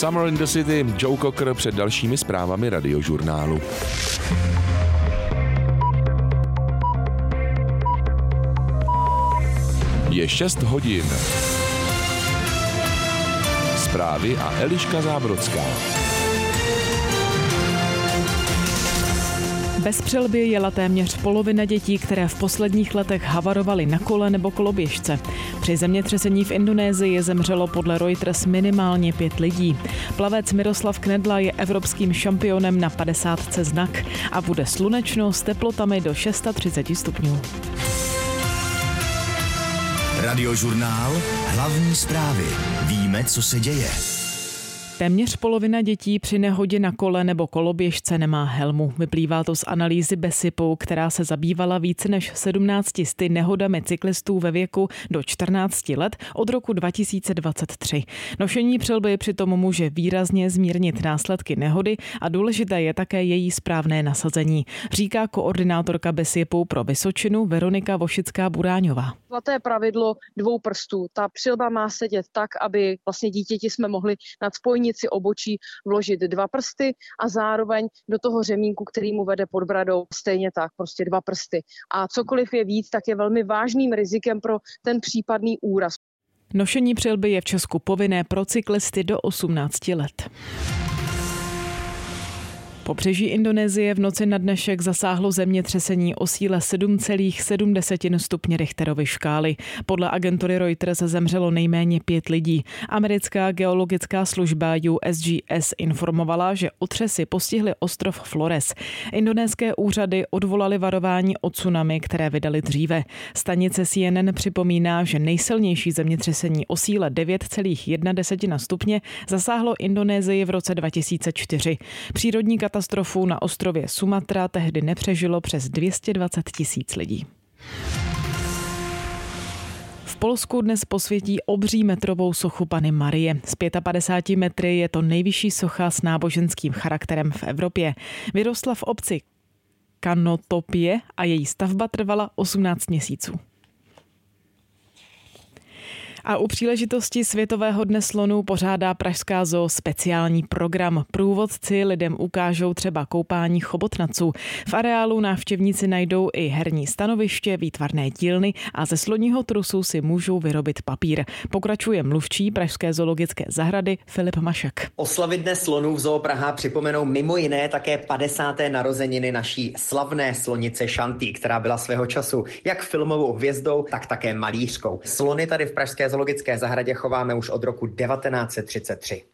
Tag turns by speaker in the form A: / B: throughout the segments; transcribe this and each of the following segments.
A: Summer in the City, Joe Cocker před dalšími zprávami Radiožurnálu. Je 6 hodin. Zprávy a Eliška Zábrodská.
B: Bez přilby jela téměř polovina dětí, které v posledních letech havarovaly na kole nebo koloběžce. Při zemětřesení v Indonésii zemřelo podle Reuters minimálně 5 lidí. Plavec Miroslav Knedla je evropským šampionem na 50 znak a bude slunečno s teplotami do 630 stupňů.
C: Radiožurnál, hlavní zprávy. Víme, co se děje.
B: Téměř polovina dětí při nehodě na kole nebo koloběžce nemá helmu. Vyplývá to z analýzy BESIPu, která se zabývala více než 1700 nehodami cyklistů ve věku do 14 let od roku 2023. Nošení přilby přitom může výrazně zmírnit následky nehody a důležité je také její správné nasazení, říká koordinátorka BESIPu pro Vysočinu Veronika Vošická-Buráňová.
D: Zlaté pravidlo 2 prstů. Ta přilba má sedět tak, aby vlastně dítěti jsme mohli nad spojnici obočí vložit 2 prsty a zároveň do toho řemínku, který mu vede pod bradou, stejně tak, prostě 2 prsty. A cokoliv je víc, tak je velmi vážným rizikem pro ten případný úraz.
B: Nošení přilby je v Česku povinné pro cyklisty do 18 let. Pobřeží Indonésie v noci na dnešek zasáhlo zemětřesení o síle 7,7 stupně Richterovy škály. Podle agentury Reuters zemřelo nejméně 5 lidí. Americká geologická služba USGS informovala, že otřesy postihly ostrov Flores. Indonéské úřady odvolaly varování o tsunami, které vydali dříve. Stanice CNN připomíná, že nejsilnější zemětřesení o síle 9,1 stupně zasáhlo Indonésii v roce 2004. Přírodní katastrofu na ostrově Sumatra tehdy nepřežilo přes 220 000 lidí. V Polsku dnes posvětí obří metrovou sochu Panny Marie. Z 55 metry je to nejvyšší socha s náboženským charakterem v Evropě. Vyrostla v obci Kanotopie a její stavba trvala 18 měsíců. A u příležitosti Světového dne slonů pořádá pražská zoo speciální program. Průvodci lidem ukážou třeba koupání chobotnaců. V areálu návštěvníci najdou i herní stanoviště, výtvarné dílny a ze sloního trusu si můžou vyrobit papír. Pokračuje mluvčí pražské zoologické zahrady Filip Mašek.
E: Oslavy Dne slonů v Zoo Praha připomenou mimo jiné také 50. narozeniny naší slavné slonice Šanty, která byla svého času jak filmovou hvězdou, tak také malířkou. Slony tady v pražské zoologické zahradě chováme už od roku 1933.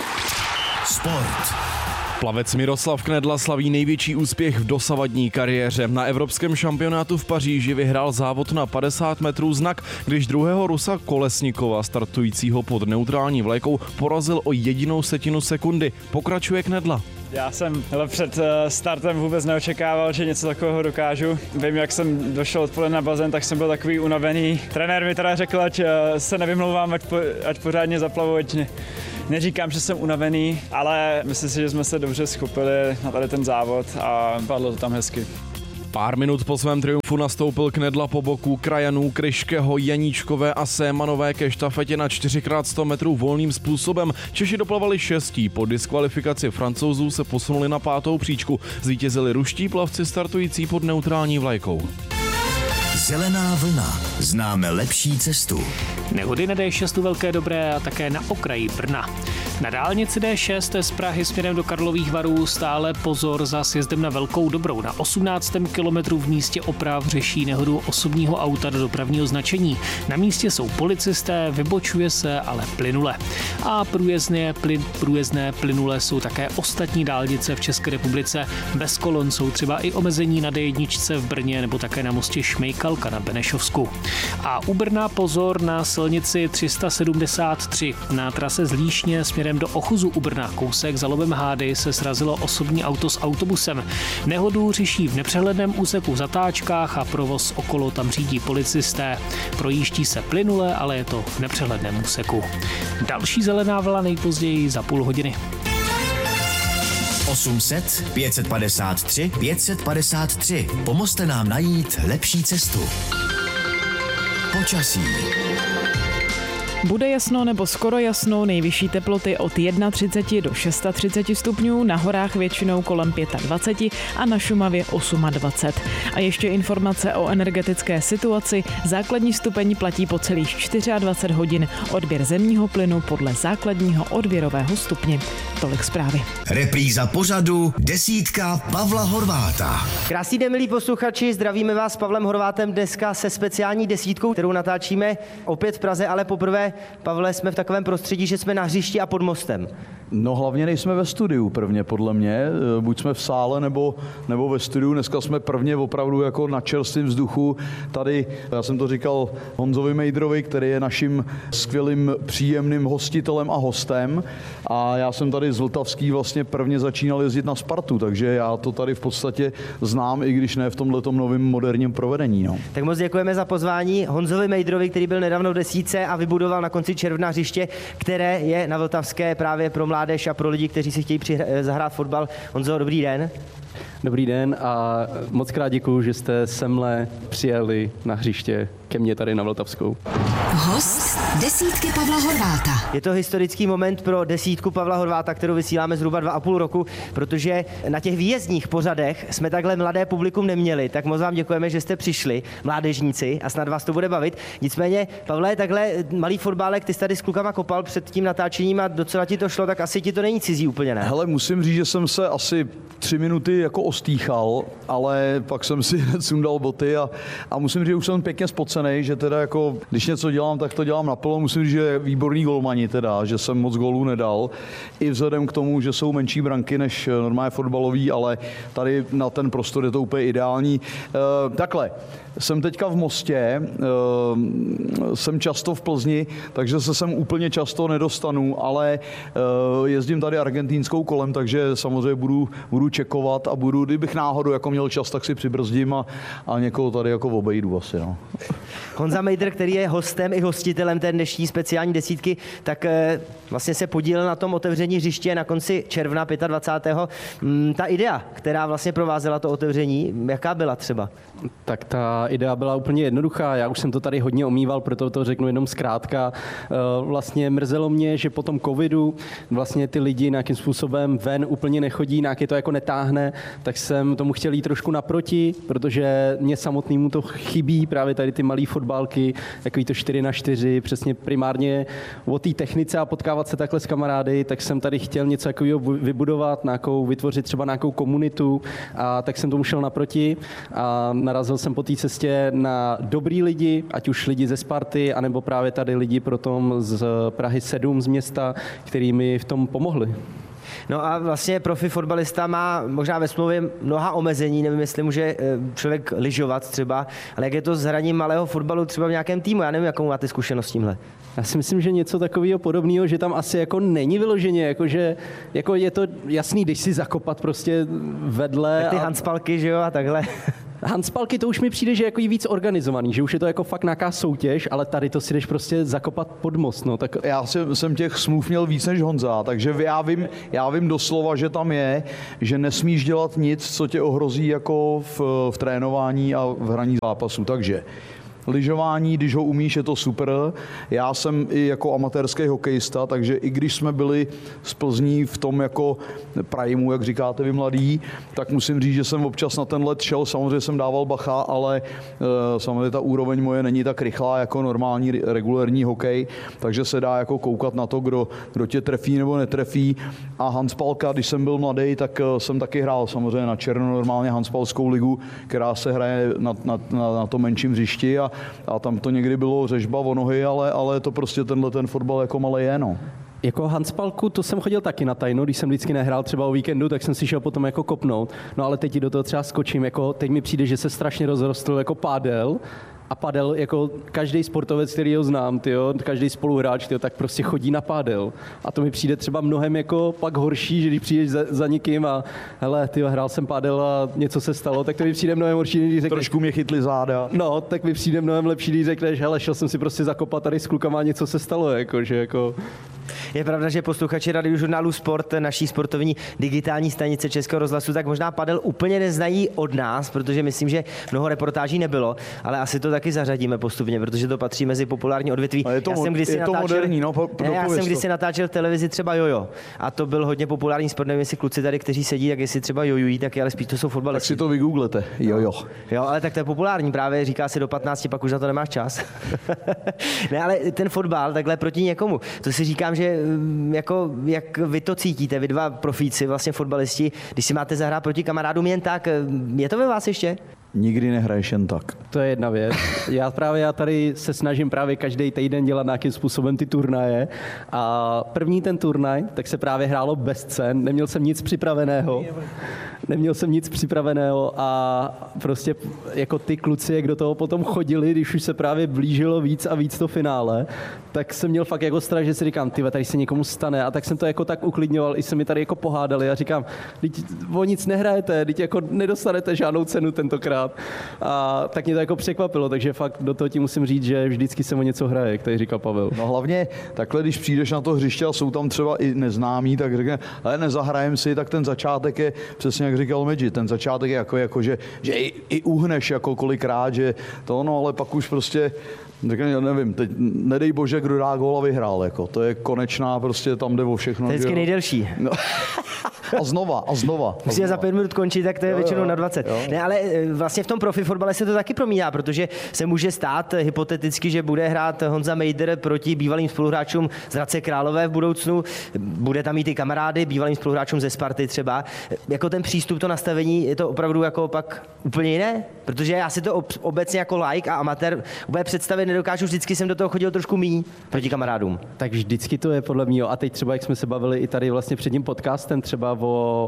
C: Sport.
A: Plavec Miroslav Knedla slaví největší úspěch v dosavadní kariéře. Na evropském šampionátu v Paříži vyhrál závod na 50 metrů znak, když druhého Rusa Kolesnikova, startujícího pod neutrální vlajkou, porazil o 1/1 sekundy. Pokračuje Knedla.
F: Já jsem před startem vůbec neočekával, že něco takového dokážu. Vím, jak jsem došel odpoledne na bazén, tak jsem byl takový unavený. Trenér mi teda řekl, ať se nevymlouvám, ať pořádně zaplavu, ať neříkám, že jsem unavený, ale myslím si, že jsme se dobře schopili na tady ten závod a padlo to tam hezky.
A: Pár minut po svém triumfu nastoupil Knedla po boku krajanů Kryškeho, Janíčkové a Sémanové ke štafetě na 4x100 metrů volným způsobem. Češi doplavali 6. Po diskvalifikaci Francouzů se posunuli na 5. příčku. Zvítězili ruští plavci startující pod neutrální vlajkou.
C: Zelená vlna. Známe lepší cestu.
G: Nehody na D6 Velké Dobré a také na okraji Brna. Na dálnici D6 z Prahy směrem do Karlových Varů stále pozor za sjezdem na Velkou Dobrou. Na 18. kilometru v místě oprav řeší nehodu osobního auta do dopravního značení. Na místě jsou policisté, vybočuje se, ale plynule. A průjezdné plynule jsou také ostatní dálnice v České republice. Bez kolon jsou třeba i omezení na D1 v Brně nebo také na mostě Šmejkalka na Benešovsku. A u Brna pozor na silnici 373. Na trase z Líšně směrem do Ochuzu u Brna, kousek za Lovem Hády, se srazilo osobní auto s autobusem. Nehodu řeší v nepřehledném úseku v zatáčkách a provoz okolo tam řídí policisté. Projíždí se plynule, ale je to v nepřehledném úseku. Další zelená vlna nejpozději za půl hodiny.
C: 800 553 553. Pomozte nám najít lepší cestu. Počasí.
B: Bude jasno nebo skoro jasno, nejvyšší teploty od 31 do 36 stupňů, na horách většinou kolem 25 a na Šumavě 28. A ještě informace o energetické situaci. Základní stupeň platí po celých 24 hodin. Odběr zemního plynu podle základního odběrového stupně. Tolik zprávy.
C: Repríza pořadu Desítka Pavla Horváta.
H: Krásný den, milí posluchači, zdravíme vás s Pavlem Horvátem dneska se speciální desítkou, kterou natáčíme opět v Praze, ale poprvé, Pavle, jsme v takovém prostředí, že jsme na hřišti a pod mostem.
I: No hlavně nejsme ve studiu prvně, podle mě. Buď jsme v sále, nebo ve studiu. Dneska jsme prvně opravdu jako na čerstvém vzduchu. Tady, já jsem to říkal Honzovi Mejdrovi, který je naším skvělým příjemným hostitelem a hostem. A já jsem tady z Vltavský vlastně prvně začínal jezdit na Spartu, takže já to tady v podstatě znám, i když ne v tomhletom novém moderním provedení. No.
H: Tak moc děkujeme za pozvání Honzovi Mejdrovi, který byl nedávno v desítce a vybudoval na konci června hřiště, které je na Vltavské právě pro mládež a pro lidi, kteří si chtějí zahrát fotbal. Honzo, dobrý den.
J: Dobrý den a moc krát děkuju, že jste semhle přijeli na hřiště ke mně tady na Vltavskou.
K: Host desítky Pavla Horváta.
H: Je to historický moment pro desítku Pavla Horváta, kterou vysíláme zhruba 2,5 roku, protože na těch výjezdních pořadech jsme takhle mladé publikum neměli, tak moc vám děkujeme, že jste přišli, mládežníci, a snad vás to bude bavit. Nicméně, Pavle, takhle malý fotbálek, ty jsi tady s klukama kopal před tím natáčením a docela ti to šlo, tak asi ti to není cizí úplně, ne?
I: Hele, musím říct, že jsem se asi 3 minuty jako ostýchal, ale pak jsem si sundal boty a musím říct, že už jsem pěkně spocenej, že teda jako, když něco dělám, tak to dělám naplno. Musím říct, že je výborný golmani teda, že jsem moc gólů nedal. I vzhledem k tomu, že jsou menší branky než normálně fotbalový, ale tady na ten prostor je to úplně ideální. Takhle, jsem teďka v Mostě, jsem často v Plzni, takže se sem úplně často nedostanu, ale jezdím tady argentínskou kolem, takže samozřejmě budu čekovat a kdybych náhodou jako měl čas, tak si přibrzdím a někoho tady jako obejdu asi. No.
H: Honza Mejdr, který je hostem i hostitelem té dnešní speciální desítky, tak vlastně se podílel na tom otevření hřiště na konci června 25. Ta idea, která vlastně provázela to otevření, jaká byla třeba?
J: Tak ta idea byla úplně jednoduchá, já už jsem to tady hodně omýval, proto to řeknu jenom zkrátka. Vlastně mrzelo mě, že po tom covidu vlastně ty lidi nějakým způsobem ven úplně nechodí, nějaké to jako netáhne, tak jsem tomu chtěl jít trošku naproti, protože mě samotnému to chybí, právě tady ty malý fotbálky, takový to 4x4, přesně primárně o té technice a potkávat se takhle s kamarády, tak jsem tady chtěl něco takového vybudovat, vytvořit třeba nějakou komunitu, a tak jsem tomu šel naproti a narazil jsem po té cestě na dobrý lidi, ať už lidi ze Sparty, anebo právě tady lidi potom z Prahy 7 z města, který mi v tom pomohli.
H: No a vlastně profi fotbalista má možná ve smlouvě mnoha omezení, nevím, jestli může člověk lyžovat třeba, ale jak je to s hraním malého fotbalu třeba v nějakém týmu, já nevím, jakou máte zkušenost s tímhle.
J: Já si myslím, že něco takového podobného, že tam asi jako není vyloženě, jakože jako je to jasný, když si zakopat prostě vedle.
H: Tak ty handspalky, že jo, a takhle.
J: Handspalky, to už mi přijde, že je jako víc organizovaný, že už je to jako fakt nějaká soutěž, ale tady to si jdeš prostě zakopat pod most. No, tak...
I: Já jsem těch smluv měl víc než Honza, takže já vím doslova, že tam je, že nesmíš dělat nic, co tě ohrozí jako v trénování a v hraní zápasu. Takže lyžování, když ho umíš, je to super. Já jsem i jako amatérský hokejista, takže i když jsme byli z Plzní v tom jako primeu, jak říkáte vy mladí, tak musím říct, že jsem občas na ten let šel, samozřejmě jsem dával bacha, ale samozřejmě ta úroveň moje není tak rychlá jako normální regulérní hokej, takže se dá jako koukat na to, kdo tě trefí nebo netrefí. A handspalka, když jsem byl mladý, tak jsem taky hrál samozřejmě na černo normálně handspalskou ligu, která se hraje na tom menším hřišti a tam to někdy bylo řežba o nohy, ale to prostě ten fotbal jako malý je, no.
J: Jako handspalku, to jsem chodil taky na tajno, když jsem vždycky nehrál třeba o víkendu, tak jsem si šel potom jako kopnout. No ale teď do toho třeba skočím, jako teď mi přijde, že se strašně rozrostl jako pádel. A padel, jako každý sportovec, který ho znám, tyjo, každý spoluhráč, tyjo, tak prostě chodí na pádel. A to mi přijde třeba mnohem jako pak horší, že když přijdeš za někým a hele, tyjo, hrál jsem pádel a něco se stalo, tak to mi přijde mnohem horší, když řekneš...
I: Trošku mě chytli záda.
J: No, tak mi přijde mnohem lepší, když řekneš, hele, šel jsem si prostě zakopat tady s klukama a něco se stalo, jako, že jako...
H: Je pravda, že posluchači Radiožurnálu Sport, naší sportovní digitální stanice Českého rozhlasu, tak možná padel úplně neznají od nás, protože myslím, že mnoho reportáží nebylo, ale asi to taky zařadíme postupně, protože to patří mezi populární odvětví.
I: Já jsem
H: kdysi natáčel v televizi třeba jojo a to byl hodně populární sport, nevím, jestli kluci tady, kteří sedí, tak jestli třeba jojují, tak ale spíš to jsou fotbalisti.
I: Tak si to vygooglete, jojo.
H: Jo, ale tak to je populární, právě říká si do 15, pak už na to nemáš čas. Ne, ale ten fotbal takhle proti někomu, to si říkám, že jako, jak vy to cítíte, vy dva profíci, vlastně fotbalisti, když si máte zahrát proti kamarádům jen tak, je to ve vás ještě?
I: Nikdy nehraješ jen tak.
J: To je jedna věc. Já tady se snažím právě každý týden dělat nějakým způsobem ty turnaje a první ten turnaj, tak se právě hrálo bez cen, neměl jsem nic připraveného a prostě jako ty kluci, jak do toho potom chodili, když už se právě blížilo víc a víc to finále, tak jsem měl fakt jako strach, že si říkám, tyve, tady se někomu stane a tak jsem to jako tak uklidňoval, i se mi tady jako pohádali a říkám, o nic nehrajete, teď jako nedostanete žádnou cenu tentokrát. A tak mě to jako překvapilo, takže fakt do toho ti musím říct, že vždycky se o něco hraje, jak tady říkal Pavel.
I: No hlavně takhle, když přijdeš na to hřiště a jsou tam třeba i neznámí, tak řekne, ale nezahrajem si, tak ten začátek je, přesně jak říkal Medži, ten začátek je jako že i uhneš jako kolikrát, že to no, ale pak už prostě řekne, nevím, teď nedej bože, kdo dá gól a vyhrál, jako. To je konečná, prostě tam jde o všechno.
H: To je vždycky nejdelší.
I: No. A znova.
H: Musíme za 5 minut končit, tak to je většinou na 20. Jo. Ne, ale vlastně v tom profi fotbale se to taky promíná, protože se může stát hypoteticky, že bude hrát Honza Mejder proti bývalým spoluhráčům z Hradce Králové v budoucnu. Bude tam mít i kamarády, bývalým spoluhráčům ze Sparty třeba. Jako ten přístup, to nastavení, je to opravdu jako pak úplně jiné? Protože já si to obecně jako like a amatér úplně představit nedokážu, vždycky jsem do toho chodil trošku míň proti kamarádům.
J: Tak vždycky to je podle mě. A teď třeba, jak jsme se bavili i tady vlastně před tím podcastem třeba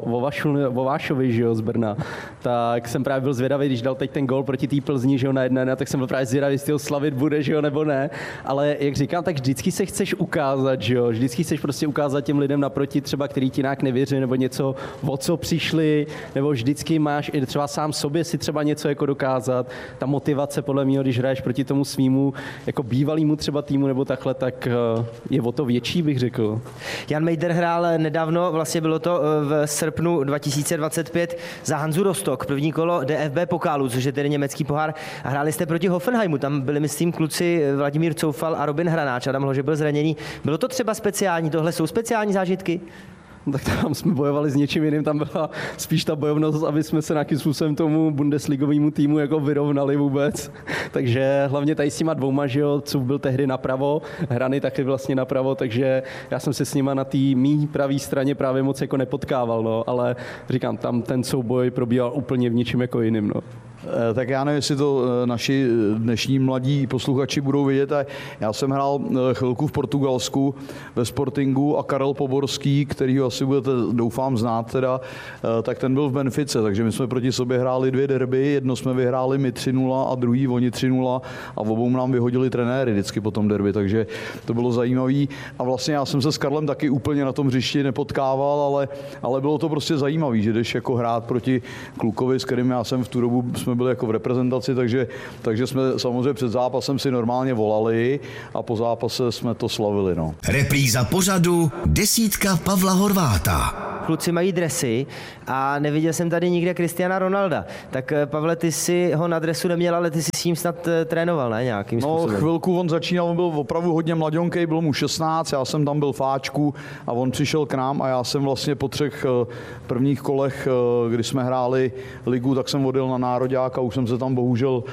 J: o Vášovi, že jo, z Brna, tak jsem právě byl zvědavý, když dal teď ten gól proti té Plzni, že jo, na 1-1, tak jsem byl právě zvědavý, jestli ho slavit bude, že jo, nebo ne. Ale jak říkám, tak vždycky se chceš ukázat, že jo, vždycky chceš prostě ukázat těm lidem naproti, třeba který ti nějak nevěří, nebo něco, o co přišli, nebo vždycky máš i třeba sám sobě si třeba něco jako dokázat. Ta motivace podle mě, když hraješ proti tomu svýmu jako bývalýmu třeba týmu nebo takhle, tak je o to větší, bych řekl.
H: Jan Mejder hrál nedávno, vlastně bylo to v srpnu 2025 za Hanzu Rostock, první kolo DFB pokálu, což je tedy německý pohár. A hráli jste proti Hoffenheimu, tam byli, myslím, kluci Vladimír Coufal a Robin Hranáč, Adam Hlože byl zraněný. Bylo to třeba speciální, tohle jsou speciální zážitky?
J: Tak tam jsme bojovali s něčím jiným, tam byla spíš ta bojovnost, aby jsme se nějakým způsobem tomu bundesligovému týmu jako vyrovnali vůbec. Takže hlavně tady s těma dvouma, že jo, Cuf byl tehdy napravo, Hrany taky vlastně napravo, takže já jsem se s nima na té mý pravý straně právě moc jako nepotkával, no, ale říkám, tam ten souboj probíhal úplně v ničím jako jiným, no.
I: Tak já nevím, jestli to naši dnešní mladí posluchači budou vidět. Já jsem hrál chvilku v Portugalsku ve Sportingu a Karel Poborský, který ho asi budete, doufám, znát teda, tak ten byl v Benfice, takže my jsme proti sobě hráli 2 derby, jedno jsme vyhráli my 3-0 a druhý oni 3-0 a obou nám vyhodili trenéry vždycky po tom derby, takže to bylo zajímavý. A vlastně já jsem se s Karlem taky úplně na tom hřišti nepotkával, ale bylo to prostě zajímavý, že jdeš jako hrát proti klukovi, s kterým já jsem v tu dobu jsme byli jako v reprezentaci, takže jsme samozřejmě před zápasem si normálně volali a po zápase jsme to slavili. No.
C: Repríza pořadu Desítka Pavla Horváta.
H: Kluci mají dresy a neviděl jsem tady nikde Cristiana Ronalda. Tak Pavle, ty si ho na dresu neměl, ale ty si s ním snad trénoval, ne, nějakým způsobem?
I: No, chvilku on začínal, on byl opravdu hodně mladionkej, bylo mu 16, já jsem tam byl v Áčku a on přišel k nám a já jsem vlastně po 3 prvních kolech, kdy jsme hráli ligu, tak jsem odjel na nároďák a už jsem se tam bohužel,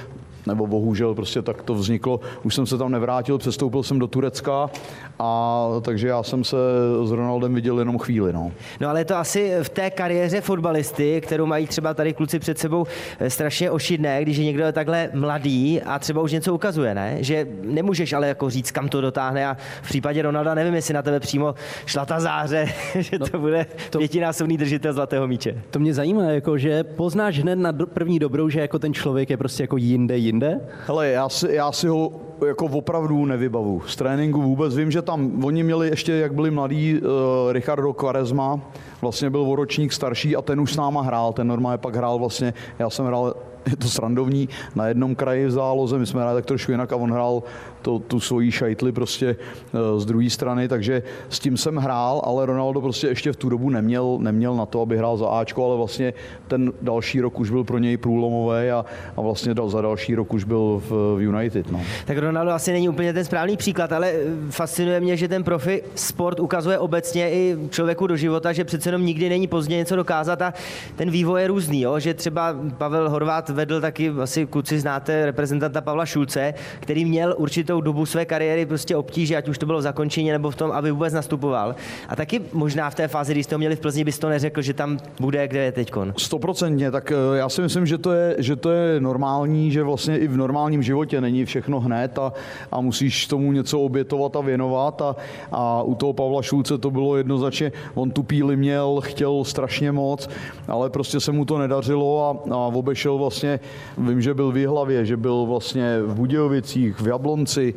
I: prostě tak to vzniklo. Už jsem se tam nevrátil, přestoupil jsem do Turecka a takže já jsem se s Ronaldem viděl jenom chvíli.
H: No ale je to asi v té kariéře fotbalisty, kterou mají třeba tady kluci před sebou, strašně ošidné, když je někdo takhle mladý a třeba už něco ukazuje, ne? Že nemůžeš ale jako říct, kam to dotáhne a v případě Ronalda nevím, jestli na tebe přímo šla ta záře, že to bude 5násobný držitel zlatého míče.
J: To mě zajímá, jako, že poznáš hned na první dobrou, že jako ten člověk je prostě jako jinde.
I: Hele, já si ho jako opravdu nevybavu. Z tréninku vůbec vím, že tam oni měli ještě, jak byli mladí, Ricardo Quaresma, vlastně byl o ročník starší a ten už s náma hrál, ten normálně pak hrál vlastně, já jsem hrál je to srandovní, na jednom kraji v záloze, my jsme hráli tak trošku jinak a on hrál tu svoji šajtli prostě z druhé strany, takže s tím jsem hrál, ale Ronaldo prostě ještě v tu dobu neměl na to, aby hrál za Ačko, ale vlastně ten další rok už byl pro něj průlomový a vlastně za další rok už byl v United. No.
H: Tak Ronaldo asi není úplně ten správný příklad, ale fascinuje mě, že ten profi sport ukazuje obecně i člověku do života, že přece jenom nikdy není pozdě něco dokázat a ten vývoj je různý, jo? Že třeba Pavel Horváth vedl taky, asi kluci znáte reprezentanta Pavla Šulce, který měl určitou dobu své kariéry prostě obtíže, ať už to bylo v zakončení nebo v tom, aby vůbec nastupoval. A taky možná v té fázi, když jste ho měli v Plzni, bys to neřekl, že tam bude, kde je teďkon.
I: 100%, tak já si myslím, že to je normální, že vlastně i v normálním životě není všechno hned a musíš tomu něco obětovat a věnovat a u toho Pavla Šulce to bylo jednoznačně, on tu píli chtěl strašně moc, ale prostě se mu to nedařilo a obešel vlastně, vím, že byl v Jihlavě, že byl vlastně v Budějovicích, v Jablonci.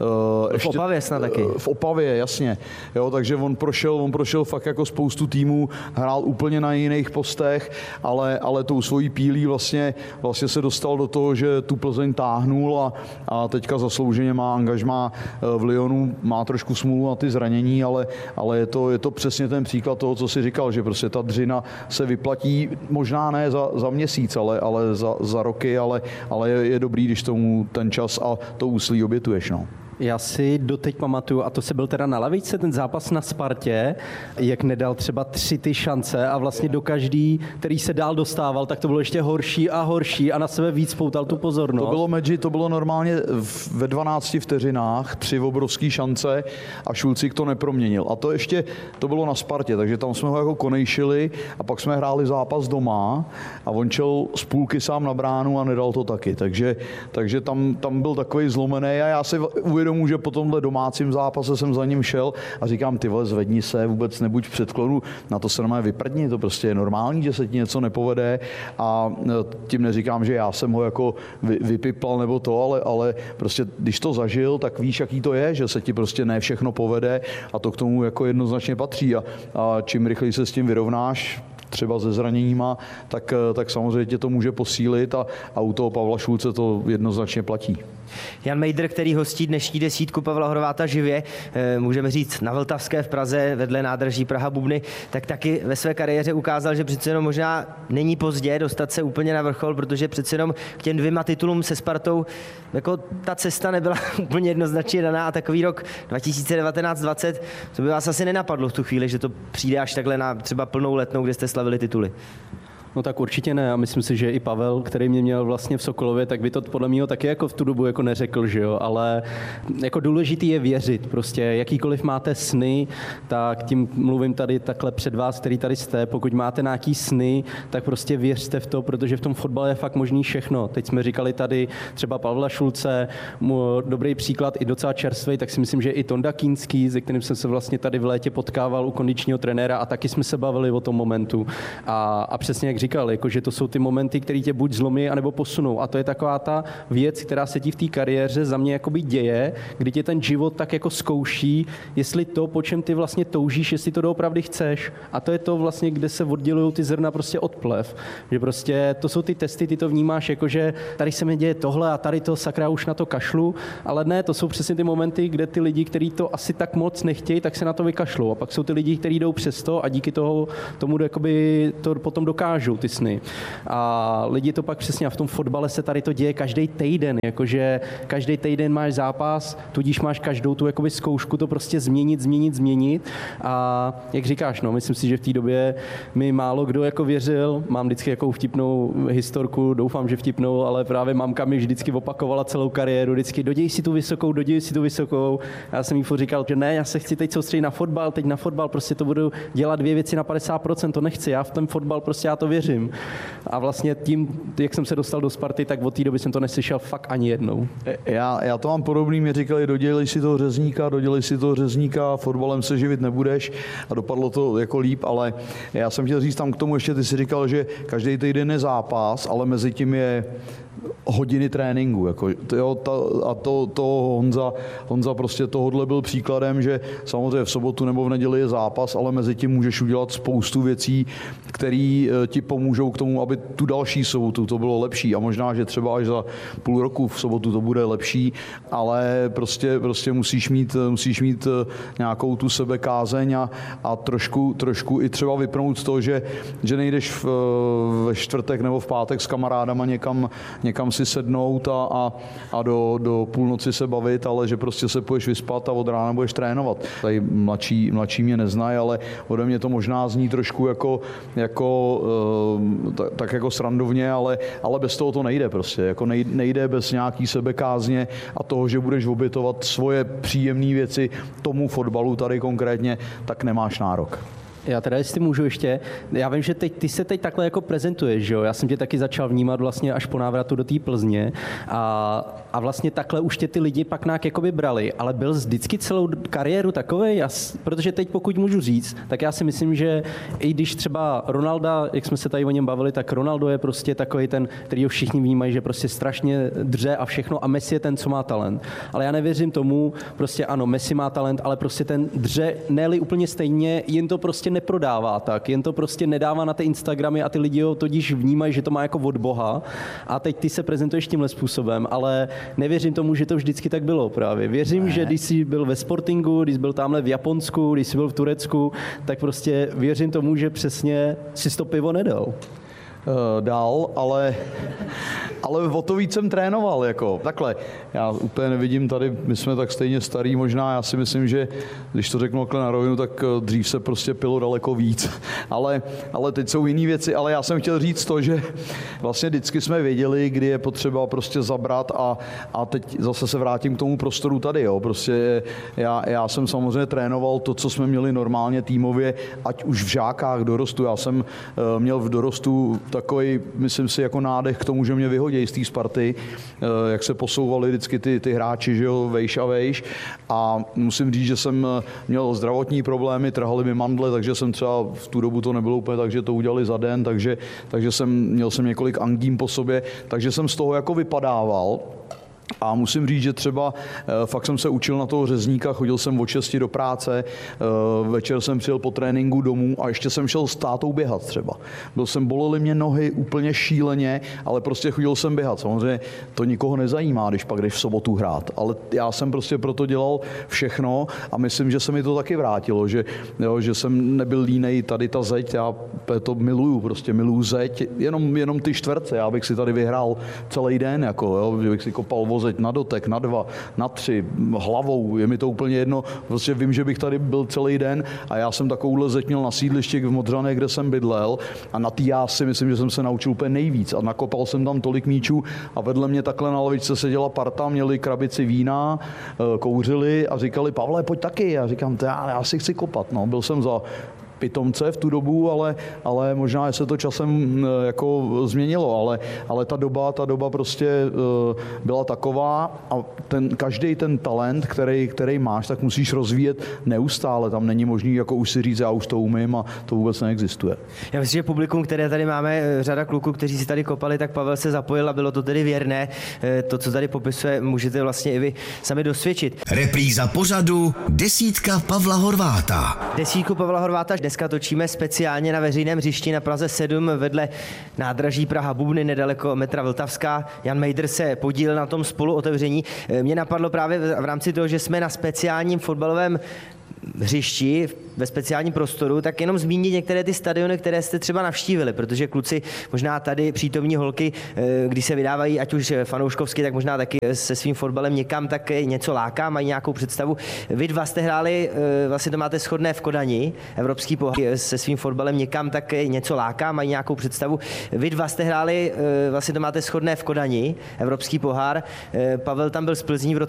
H: V Opavě snad taky.
I: V Opavě, jasně. Jo, takže on prošel fakt jako spoustu týmů, hrál úplně na jiných postech, ale tou svojí pílí vlastně se dostal do toho, že tu Plzeň táhnul a teďka zaslouženě má angažmá v Lyonu, má trošku smůlu na ty zranění, ale je to přesně ten příklad toho, co si říkal, že prostě ta dřina se vyplatí, možná ne za měsíc, ale za roky, ale je dobrý, když tomu ten čas a to úsilí obětuješ. No.
J: Já si doteď pamatuju, a to se byl teda na lavičce, ten zápas na Spartě, jak nedal třeba 3 ty šance a vlastně do každý, který se dál dostával, tak to bylo ještě horší a horší a na sebe víc poutal tu pozornost.
I: To bylo normálně ve 12 vteřinách, 3 obrovské šance a Šulcík to neproměnil. A to bylo na Spartě, takže tam jsme ho jako konejšili a pak jsme hráli zápas doma a on šel z půlky sám na bránu a nedal to taky. Takže tam byl takový zlomený a já si uvědomuji, že po tomhle domácím zápase jsem za ním šel a říkám, ty vole, zvedni se, vůbec nebuď v předklonu, na to se normálně vyprdni, to prostě je normální, že se ti něco nepovede a tím neříkám, že já jsem ho jako vypiplal nebo to, ale prostě když to zažil, tak víš, jaký to je, že se ti prostě ne všechno povede a to k tomu jako jednoznačně patří a čím rychleji se s tím vyrovnáš, třeba se zraněníma, tak samozřejmě tě to může posílit a u toho Pavla Šulce to jednoznačně platí.
H: Jan Mejdr, který hostí dnešní desítku Pavla Horváta živě, můžeme říct na Vltavské v Praze vedle nádraží Praha-Bubny, tak taky ve své kariéře ukázal, že přece jenom možná není pozdě dostat se úplně na vrchol, protože přece jenom k těm 2 titulům se Spartou jako ta cesta nebyla úplně jednoznačně daná a takový rok 2019-20, to by vás asi nenapadlo v tu chvíli, že to přijde až takhle na třeba plnou Letnou, kde jste slavili tituly.
J: No tak určitě ne a myslím si, že i Pavel, který mě měl vlastně v Sokolově, tak by to podle mě taky jako v tu dobu jako neřekl, že jo, ale jako důležitý je věřit, prostě jakýkoliv máte sny, tak tím mluvím tady takhle před vás, který tady jste, pokud máte nějaký sny, tak prostě věřte v to, protože v tom fotbale je fakt možný všechno. Teď jsme říkali tady třeba Pavla Šulce, dobrý příklad i docela čerstvej, tak si myslím, že i Tonda Kínský, se kterým jsem se vlastně tady v létě potkával u kondičního trenéra a taky jsme se bavili o tom momentu a přesně jak říkal, jako, že to jsou ty momenty, které tě buď zlomí, anebo posunou. A to je taková ta věc, která se ti v té kariéře za mě jakoby děje, kdy tě ten život tak jako zkouší, jestli to, po čem ty vlastně toužíš, jestli to doopravdy chceš. A to je to vlastně, kde se oddělují ty zrna prostě od plev. Že prostě to jsou ty testy, ty to vnímáš jako, že tady se mi děje tohle a tady to sakra už na to kašlu, ale ne, to jsou přesně ty momenty, kde ty lidi, kteří to asi tak moc nechtějí, tak se na to vykašlou. A pak jsou ty lidi, kteří jdou přes to a díky tomu jakoby to potom dokážou ty sny. A lidi to pak přesně, a v tom fotbale se tady to děje každý týden, jakože každý týden máš zápas, tudíž máš každou tu jakoby zkoušku to prostě změnit a jak říkáš, no, myslím si, že v té době mi málo kdo jako věřil, mám vždycky jakou vtipnou historku, doufám, že vtipnou, ale právě mamka mi vždycky opakovala celou kariéru, vždycky doděj si tu vysokou. Já jsem jí říkal, že ne, já se chci teď soustředit na fotbal, prostě to budu dělat 2 věci na 50%, to nechci, já v ten fotbal prostě já to věřím. A vlastně tím, jak jsem se dostal do Sparty, tak od té doby jsem to neslyšel fakt ani jednou.
I: Já to mám podobný, mě říkali, dodělej si toho řezníka, fotbalem se živit nebudeš a dopadlo to jako líp, ale já jsem chtěl říct tam k tomu ještě, ty si říkal, že každý týden je zápas, ale mezi tím je hodiny tréninku. Jako, Honza prostě tohodle byl příkladem, že samozřejmě v sobotu nebo v neděli je zápas, ale mezi tím můžeš udělat spoustu věcí, které ti pomůžou k tomu, aby tu další sobotu to bylo lepší a možná, že třeba až za půl roku v sobotu to bude lepší, ale prostě musíš mít nějakou tu sebekázeň a trošku i třeba vypnout to, že nejdeš ve čtvrtek nebo v pátek s kamarádama někam si sednout a do půlnoci se bavit, ale že prostě se půjdeš vyspat a od rána budeš trénovat. Tady mladší mě neznají, ale ode mě to možná zní trošku tak jako srandovně, ale bez toho to nejde prostě. Jako nejde bez nějaký sebekázně a toho, že budeš obětovat svoje příjemné věci tomu fotbalu tady konkrétně, tak nemáš nárok.
J: Já teda, jestli můžu ještě, já vím, že ty se teď takhle jako prezentuješ, že jo? Já jsem tě taky začal vnímat vlastně až po návratu do té Plzně a vlastně takhle už tě ty lidi pak nějak jakoby brali, ale byl vždycky celou kariéru takovej, protože teď pokud můžu říct, tak já si myslím, že i když třeba Ronalda, jak jsme se tady o něm bavili, tak Ronaldo je prostě takový ten, který ho všichni vnímají, že prostě strašně dře a všechno a Messi je ten, co má talent. Ale já nevěřím tomu, prostě ano, Messi má talent, ale prostě ten dře ne-li úplně stejně, jen to prostě neprodává tak, jen to prostě nedává na ty Instagramy a ty lidi ho tudíž vnímají, že to má jako od Boha a teď ty se prezentuješ tímhle způsobem, ale nevěřím tomu, že to vždycky tak bylo právě. Věřím, že když jsi byl ve Sportingu, když jsi byl tamhle v Japonsku, když jsi byl v Turecku, tak prostě věřím tomu, že přesně si to pivo nedal.
I: Dál, ale o to víc jsem trénoval, jako takhle. Já úplně nevidím tady, my jsme tak stejně starý možná, já si myslím, že když to řeknu takhle na rovinu, tak dřív se prostě pilo daleko víc, ale teď jsou jiné věci, ale já jsem chtěl říct to, že vlastně vždycky jsme věděli, kdy je potřeba prostě zabrat a teď zase se vrátím k tomu prostoru tady, jo, prostě já jsem samozřejmě trénoval to, co jsme měli normálně týmově, ať už v žákách, dorostu, já jsem měl v dorostu takový, myslím si, jako nádech k tomu, že mě vyhodí z té Sparty, jak se posouvali vždycky ty hráči, že jo, vejš a vejš. A musím říct, že jsem měl zdravotní problémy, trhali mi mandle, takže jsem třeba v tu dobu to nebylo úplně tak, že to udělali za den, takže měl jsem několik angín po sobě, takže jsem z toho jako vypadával. A musím říct, že třeba fakt jsem se učil na toho řezníka, chodil jsem od 6 do práce, večer jsem přijel po tréninku domů a ještě jsem šel s tátou běhat třeba. Bolely mě nohy úplně šíleně, ale prostě chodil jsem běhat. Samozřejmě to nikoho nezajímá, když pak jdeš v sobotu hrát, ale já jsem prostě proto dělal všechno a myslím, že se mi to taky vrátilo, že jsem nebyl línej, tady ta zeď, já to miluju zeď, jenom ty čtverce, já bych si tady vyhrál celý den, jako, jo, že bych si kopal vozeť na dotek, na 2, na 3, hlavou, je mi to úplně jedno, prostě vím, že bych tady byl celý den a já jsem takovouhle zeď měl na sídlišti v Modřané, kde jsem bydlel a na tý já si myslím, že jsem se naučil úplně nejvíc a nakopal jsem tam tolik míčů a vedle mě takhle na lavičce seděla parta, měli krabici vína, kouřili a říkali, Pavle, pojď taky. A říkám, já si chci kopat, no, byl jsem za pitomce v tu dobu, ale možná se to časem jako změnilo, ale ta doba prostě byla taková a každý ten talent, který máš, tak musíš rozvíjet neustále. Tam není možný jako už si říct, já už to umím a to vůbec neexistuje.
H: Já myslím, že publikum, které tady máme, řada kluků, kteří si tady kopali, tak Pavel se zapojil a bylo to tedy věrné. To, co tady popisuje, můžete vlastně i vy sami dosvědčit.
C: Repríza pořadu Desítka Pavla Horváta.
H: Desítku Pavla Horváta dneska točíme speciálně na veřejném hřišti na Praze 7 vedle nádraží Praha Bubny nedaleko metra Vltavská. Jan Mejdr se podílel na tom spoluotevření. Mě napadlo právě v rámci toho, že jsme na speciálním fotbalovém hřišti, ve speciálním prostoru, tak jenom zmínit některé ty stadiony, které jste třeba navštívili, protože kluci, možná tady přítomní holky, když se vydávají, ať už fanouškovsky, tak možná taky se svým fotbalem někam, tak něco láká, mají nějakou představu. Vy dva jste hráli, vlastně to máte shodné v Kodani, Evropský pohár, se svým fotbalem někam, tak něco láká, mají nějakou představu. Vy dva jste hráli, vlastně to máte shodné v Kodani, Evropský pohár. Pavel tam byl z Plzní v roce